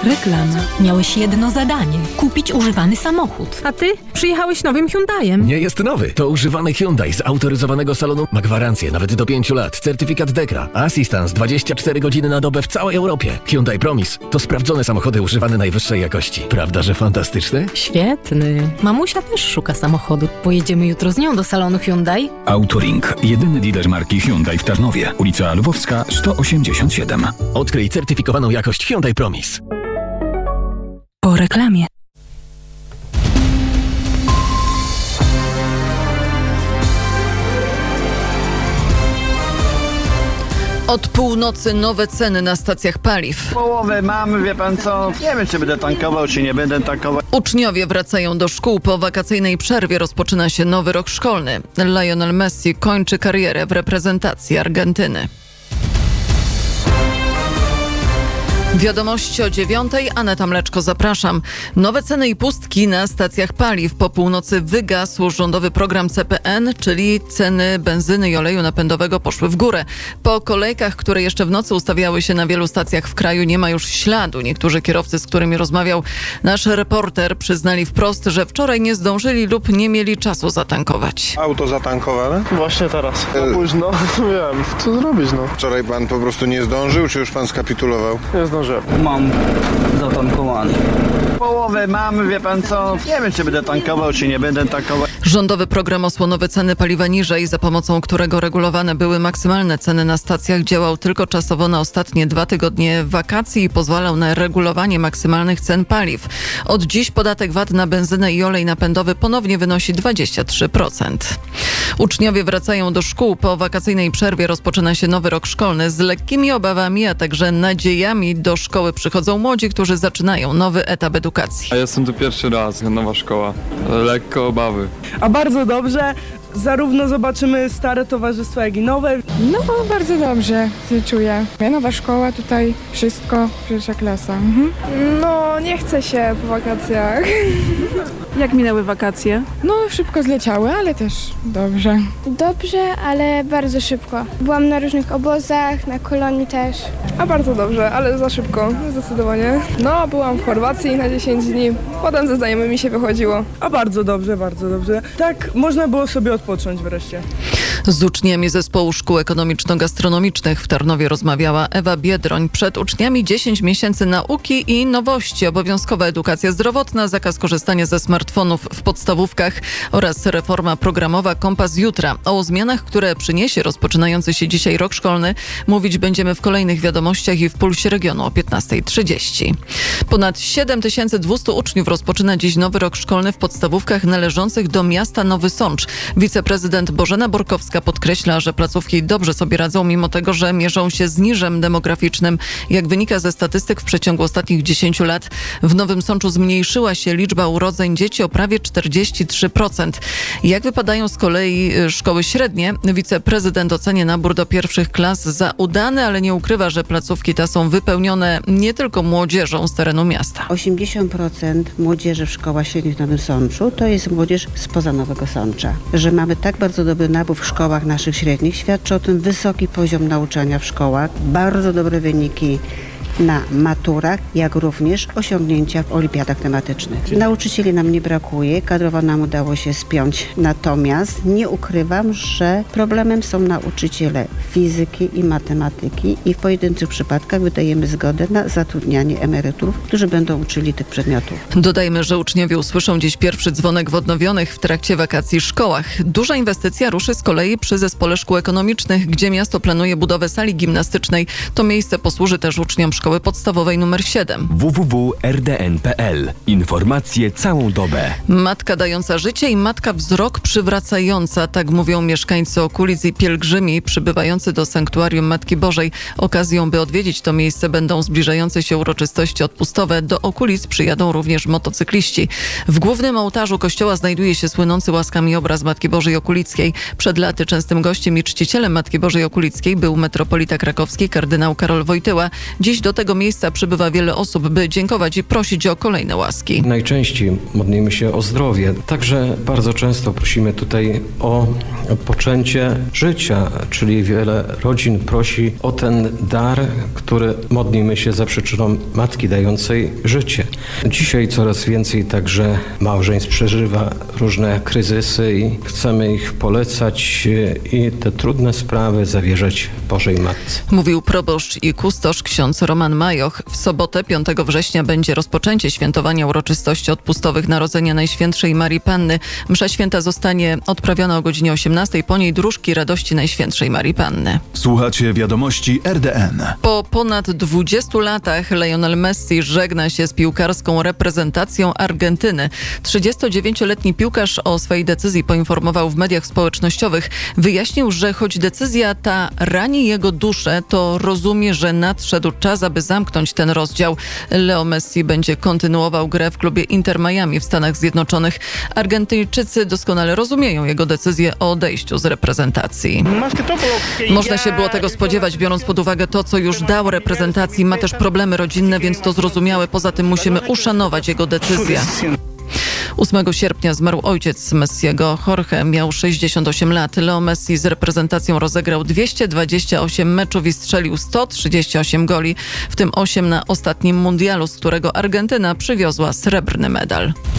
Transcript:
Reklama. Miałeś jedno zadanie. Kupić używany samochód. A ty? Przyjechałeś nowym Hyundaiem. Nie jest nowy. To używany Hyundai z autoryzowanego salonu. Ma gwarancję nawet do 5 lat. Certyfikat DEKRA. Assistance 24 godziny na dobę w całej Europie. Hyundai Promise to sprawdzone samochody używane najwyższej jakości. Prawda, że fantastyczny? Świetny. Mamusia też szuka samochodu. Pojedziemy jutro z nią do salonu Hyundai? Autoring. Jedyny dealer marki Hyundai w Tarnowie. Ulica Lwowska 187. Odkryj certyfikowaną jakość Hyundai Promise. Po reklamie. Od północy nowe ceny na stacjach paliw. Połowę mamy, wie pan co? Nie wiem, czy będę tankował, czy nie będę tankował. Uczniowie wracają do szkół. Po wakacyjnej przerwie rozpoczyna się nowy rok szkolny. Lionel Messi kończy karierę w reprezentacji Argentyny. Wiadomości o 9:00. Aneta Mleczko, zapraszam. Nowe ceny i pustki na stacjach paliw. Po północy wygasł rządowy program CPN, czyli ceny benzyny i oleju napędowego poszły w górę. Po kolejkach, które jeszcze w nocy ustawiały się na wielu stacjach w kraju, nie ma już śladu. Niektórzy kierowcy, z którymi rozmawiał nasz reporter, przyznali wprost, że wczoraj nie zdążyli lub nie mieli czasu zatankować. Auto zatankowane? Właśnie teraz. Późno. Wiem, co zrobić, no. Wczoraj pan po prostu nie zdążył, czy już pan skapitulował? Nie zdążyłem. Mam zatankowany. Połowę mamy, wie pan co? Nie wiem, czy będę tankował, czy nie będę tankował. Rządowy program osłonowy ceny paliwa niżej, za pomocą którego regulowane były maksymalne ceny na stacjach, działał tylko czasowo na ostatnie 2 tygodnie wakacji i pozwalał na regulowanie maksymalnych cen paliw. Od dziś podatek VAT na benzynę i olej napędowy ponownie wynosi 23%. Uczniowie wracają do szkół. Po wakacyjnej przerwie rozpoczyna się nowy rok szkolny. Z lekkimi obawami, a także nadziejami do szkoły przychodzą młodzi, którzy zaczynają nowy etap edukacji. A jestem tu pierwszy raz, nowa szkoła. Lekko obawy. A bardzo dobrze. Zarówno zobaczymy stare towarzystwo, jak i nowe. No, bardzo dobrze się czuję. Nowa szkoła tutaj, wszystko, pierwsza klasa. No, nie chce się po wakacjach. Jak minęły wakacje? No, szybko zleciały, ale też dobrze. Dobrze, ale bardzo szybko. Byłam na różnych obozach, na kolonii też. A bardzo dobrze, ale za szybko, zdecydowanie. No, byłam w Chorwacji na 10 dni, potem ze znajomymi się wychodziło. A bardzo dobrze, bardzo dobrze. Tak, można było sobie odpocząć wreszcie. Z uczniami Zespołu Szkół Ekonomiczno-Gastronomicznych w Tarnowie rozmawiała Ewa Biedroń. Przed uczniami 10 miesięcy nauki i nowości. Obowiązkowa edukacja zdrowotna, zakaz korzystania ze smartfonów w podstawówkach oraz reforma programowa Kompas Jutra. O zmianach, które przyniesie rozpoczynający się dzisiaj rok szkolny, mówić będziemy w kolejnych wiadomościach i w Pulsie Regionu o 15:30. Ponad 7200 uczniów rozpoczyna dziś nowy rok szkolny w podstawówkach należących do miasta Nowy Sącz. Wiceprezydent Bożena Borkowska podkreśla, że placówki dobrze sobie radzą, mimo tego, że mierzą się z niżem demograficznym. Jak wynika ze statystyk, w przeciągu ostatnich 10 lat w Nowym Sączu zmniejszyła się liczba urodzeń dzieci o prawie 43%. Jak wypadają z kolei szkoły średnie? Wiceprezydent ocenia nabór do pierwszych klas za udany, ale nie ukrywa, że placówki te są wypełnione nie tylko młodzieżą z terenu miasta. 80% młodzieży w szkołach średnich w Nowym Sączu to jest młodzież spoza Nowego Sącza. Że mamy tak bardzo dobry nabór w szkołach naszych średnich, świadczy o tym wysoki poziom nauczania w szkołach, bardzo dobre wyniki na maturach, jak również osiągnięcia w olimpiadach tematycznych. Nauczycieli nam nie brakuje, kadrowo nam udało się spiąć, natomiast nie ukrywam, że problemem są nauczyciele fizyki i matematyki i w pojedynczych przypadkach wydajemy zgodę na zatrudnianie emerytów, którzy będą uczyli tych przedmiotów. Dodajmy, że uczniowie usłyszą dziś pierwszy dzwonek w odnowionych w trakcie wakacji szkołach. Duża inwestycja ruszy z kolei przy Zespole Szkół Ekonomicznych, gdzie miasto planuje budowę sali gimnastycznej. To miejsce posłuży też uczniom Szkoły Podstawowej nr 7. www.rdn.pl. Informacje całą dobę. Matka dająca życie i matka wzrok przywracająca. Tak mówią mieszkańcy okolic i pielgrzymi przybywający do Sanktuarium Matki Bożej. Okazją, by odwiedzić to miejsce, będą zbliżające się uroczystości odpustowe. Do okolic przyjadą również motocykliści. W głównym ołtarzu kościoła znajduje się słynący łaskami obraz Matki Bożej Okulickiej. Przed laty częstym gościem i czcicielem Matki Bożej Okulickiej był metropolita krakowski kardynał Karol Wojtyła. Dziś do tego miejsca przybywa wiele osób, by dziękować i prosić o kolejne łaski. Najczęściej modlimy się o zdrowie. Także bardzo często prosimy tutaj o poczęcie życia, czyli wiele rodzin prosi o ten dar, który modlimy się za przyczyną Matki dającej życie. Dzisiaj coraz więcej także małżeństw przeżywa różne kryzysy i chcemy ich polecać i te trudne sprawy zawierzać Bożej Matce. Mówił proboszcz i kustosz ksiądz Roman Majoch. W sobotę 5 września będzie rozpoczęcie świętowania uroczystości odpustowych Narodzenia Najświętszej Marii Panny. Msza święta zostanie odprawiona o godzinie 18, po niej dróżki radości Najświętszej Marii Panny. Słuchacie wiadomości RDN. Po ponad 20 latach Lionel Messi żegna się z piłkarską reprezentacją Argentyny. 39-letni piłkarz o swojej decyzji poinformował w mediach społecznościowych. Wyjaśnił, że choć decyzja ta rani jego duszę, to rozumie, że nadszedł czas, aby zamknąć ten rozdział. Leo Messi będzie kontynuował grę w klubie Inter Miami w Stanach Zjednoczonych. Argentyńczycy doskonale rozumieją jego decyzję o odejściu z reprezentacji. Można się było tego spodziewać, biorąc pod uwagę to, co już dał reprezentacji. Ma też problemy rodzinne, więc to zrozumiałe. Poza tym musimy uszanować jego decyzję. 8 sierpnia zmarł ojciec Messiego. Jorge miał 68 lat. Leo Messi z reprezentacją rozegrał 228 meczów i strzelił 138 goli, w tym 8 na ostatnim mundialu, z którego Argentyna przywiozła srebrny medal.